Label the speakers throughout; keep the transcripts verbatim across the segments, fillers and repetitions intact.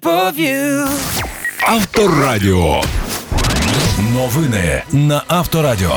Speaker 1: Повів.
Speaker 2: Авторадіо. Новини на Авторадіо.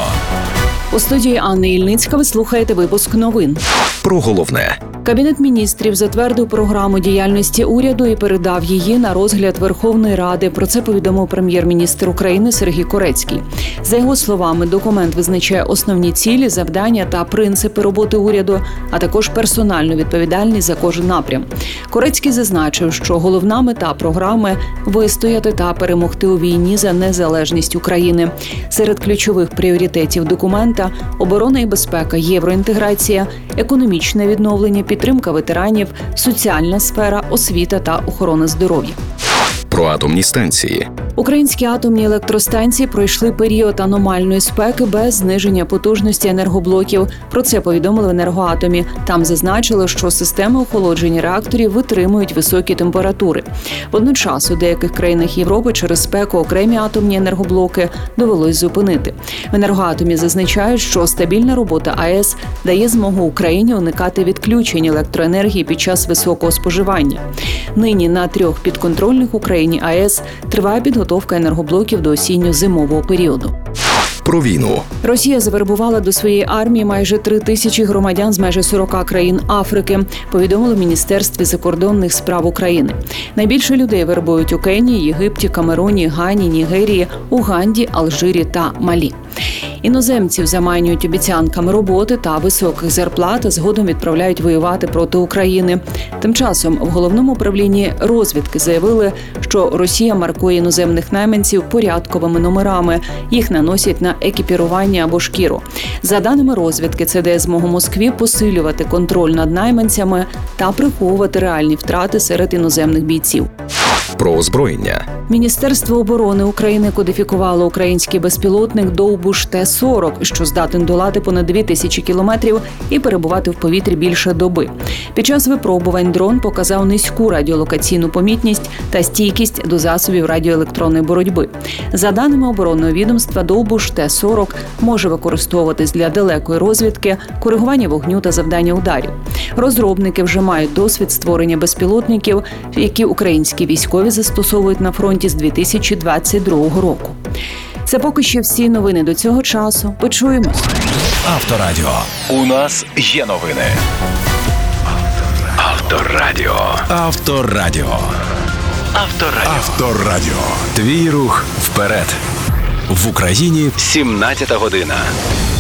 Speaker 3: У студії Анни Ільницька ви слухаєте випуск новин.
Speaker 4: Про головне.
Speaker 3: Кабінет міністрів затвердив програму діяльності уряду і передав її на розгляд Верховної Ради. Про це повідомив прем'єр-міністр України Сергій Корецький. За його словами, документ визначає основні цілі, завдання та принципи роботи уряду, а також персональну відповідальність за кожен напрям. Корецький зазначив, що головна мета програми – вистояти та перемогти у війні за незалежність України. Серед ключових пріоритетів документа – оборона і безпека, євроінтеграція, економічне відновлення, підтримка ветеранів, соціальна сфера, освіта та охорона здоров'я.
Speaker 4: Про атомні станції.
Speaker 3: Українські атомні електростанції пройшли період аномальної спеки без зниження потужності енергоблоків. Про це повідомили в «Енергоатомі». Там зазначили, що системи охолодження реакторів витримують високі температури. Водночас у деяких країнах Європи через спеку окремі атомні енергоблоки довелось зупинити. В «Енергоатомі» зазначають, що стабільна робота АЕС дає змогу Україні уникати відключень електроенергії під час високого споживання. Нині на трьох підконтрольних Україні АЕС триває підготовка енергоблоків до осінньо-зимового періоду.
Speaker 4: Про війну.
Speaker 3: Росія завербувала до своєї армії майже три тисячі громадян з майже сорока країн Африки, повідомили в Міністерстві закордонних справ України. Найбільше людей вербують у Кенії, Єгипті, Камеруні, Гані, Нігерії, Уганді, Алжирі та Малі. Іноземців заманюють обіцянками роботи та високих зарплат, а згодом відправляють воювати проти України. Тим часом в Головному управлінні розвідки заявили, що Росія маркує іноземних найманців порядковими номерами. Їх наносять на екіпірування або шкіру. За даними розвідки, це дає змогу Москві посилювати контроль над найманцями та приховувати реальні втрати серед іноземних бійців.
Speaker 4: Про озброєння.
Speaker 3: Міністерство оборони України кодифікувало український безпілотник Довбуш Т сорок, що здатен долати понад дві тисячі кілометрів і перебувати в повітрі більше доби. Під час випробувань дрон показав низьку радіолокаційну помітність та стійкість до засобів радіоелектронної боротьби. За даними оборонного відомства, Довбуш Т сорок може використовуватись для далекої розвідки, коригування вогню та завдання ударів. Розробники вже мають досвід створення безпілотників, які українські військові застосовують на фронті з дві тисячі двадцять другого року. Це поки що всі новини до цього часу. Почуємось.
Speaker 2: Авторадіо. У нас є новини. Авторадіо. Авторадіо. Авторадіо. Авторадіо. Твій рух вперед. В Україні сімнадцята година.